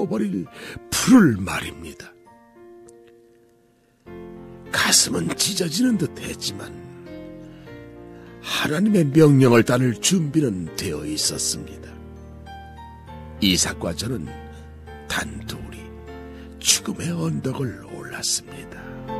태워버릴 불을 말입니다. 가슴은 찢어지는 듯 했지만 하나님의 명령을 따를 준비는 되어 있었습니다. 이삭과 저는 단둘이 죽음의 언덕을 올랐습니다.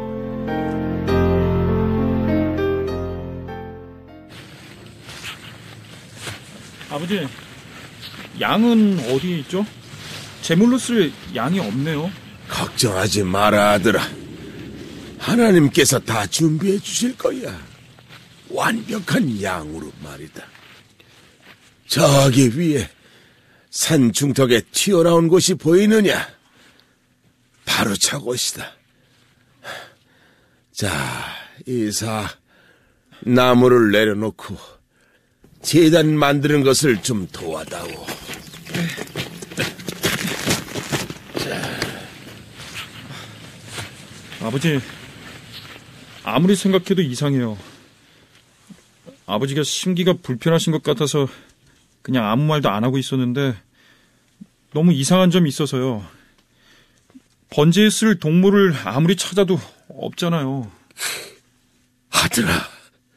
아버지, 양은 어디에 있죠? 제물로 쓸 양이 없네요. 걱정하지 마라, 아들아. 하나님께서 다 준비해 주실 거야. 완벽한 양으로 말이다. 저기 위에 산 중턱에 튀어나온 곳이 보이느냐? 바로 저곳이다. 자, 이삭, 나무를 내려놓고 제단 만드는 것을 좀 도와다오. 아버지, 아무리 생각해도 이상해요. 아버지가 심기가 불편하신 것 같아서 그냥 아무 말도 안 하고 있었는데 너무 이상한 점이 있어서요. 번제에 쓸 동물을 아무리 찾아도 없잖아요. 아들아,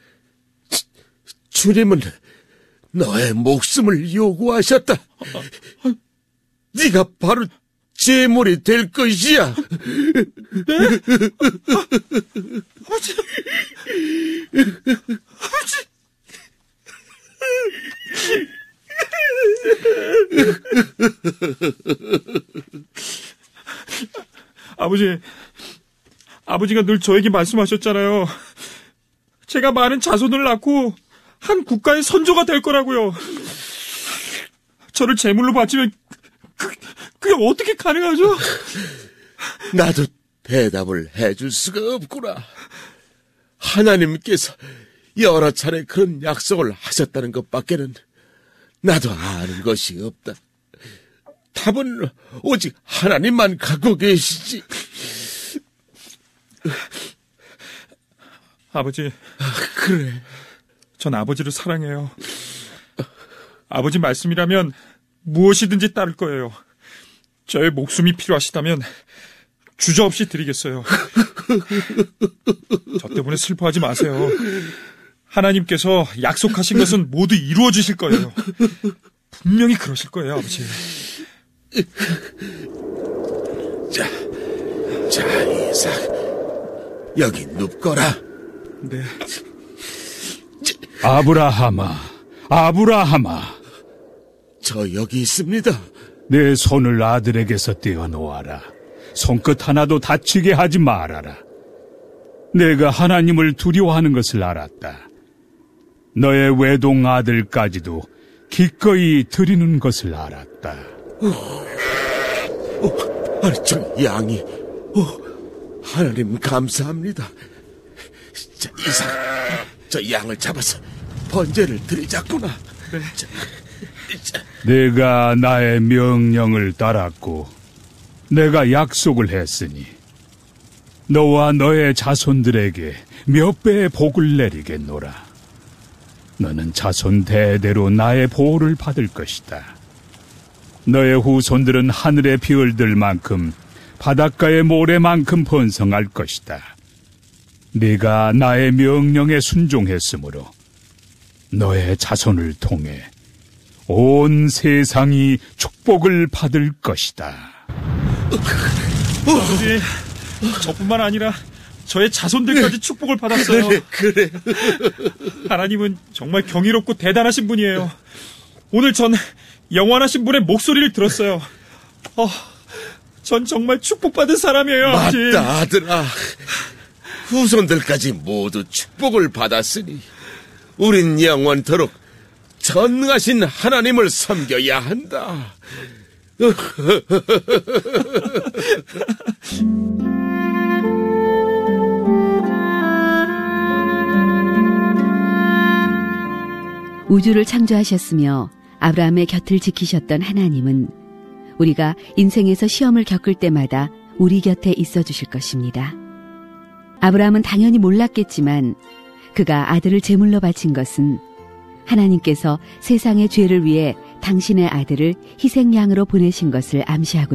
주님은 너의 목숨을 요구하셨다. 네가 바로 제물이 될 것이야. 네? 아버지! 아버지! 아버지가 늘 저에게 말씀하셨잖아요. 제가 많은 자손을 낳고 한 국가의 선조가 될 거라고요. 저를 제물로 바치면 그게 어떻게 가능하죠? 나도 대답을 해줄 수가 없구나. 하나님께서 여러 차례 그런 약속을 하셨다는 것밖에는 나도 아는 것이 없다. 답은 오직 하나님만 갖고 계시지. 아버지. 그래. 전 아버지를 사랑해요. 아버지 말씀이라면 무엇이든지 따를 거예요. 저의 목숨이 필요하시다면 주저없이 드리겠어요. 저 때문에 슬퍼하지 마세요. 하나님께서 약속하신 것은 모두 이루어 주실 거예요. 분명히 그러실 거예요, 아버지. 자, 이삭, 여기 눕거라. 네. 아브라함아. 저 여기 있습니다. 내 손을 아들에게서 떼어놓아라. 손끝 하나도 다치게 하지 말아라. 내가 하나님을 두려워하는 것을 알았다. 너의 외동 아들까지도 기꺼이 드리는 것을 알았다. 아니, 저 양이, 하나님 감사합니다. 자, 이삭, 저 양을 잡아서 번제를 드리자꾸나. 네. 내가 나의 명령을 따랐고 내가 약속을 했으니 너와 너의 자손들에게 몇 배의 복을 내리겠노라. 너는 자손 대대로 나의 보호를 받을 것이다. 너의 후손들은 하늘의 별들만큼 바닷가의 모래만큼 번성할 것이다. 네가 나의 명령에 순종했으므로 너의 자손을 통해 온 세상이 축복을 받을 것이다. 아버지, 저뿐만 아니라 저의 자손들까지 축복을 받았어요. 그래. 하나님은 정말 경이롭고 대단하신 분이에요. 오늘 전 영원하신 분의 목소리를 들었어요. 전 정말 축복받은 사람이에요, 아버지. 맞다, 아들아. 후손들까지 모두 축복을 받았으니 우린 영원토록 전능하신 하나님을 섬겨야 한다. 우주를 창조하셨으며 아브라함의 곁을 지키셨던 하나님은 우리가 인생에서 시험을 겪을 때마다 우리 곁에 있어 주실 것입니다. 아브라함은 당연히 몰랐겠지만 그가 아들을 제물로 바친 것은 하나님께서 세상의 죄를 위해 당신의 아들을 희생양으로 보내신 것을 암시하고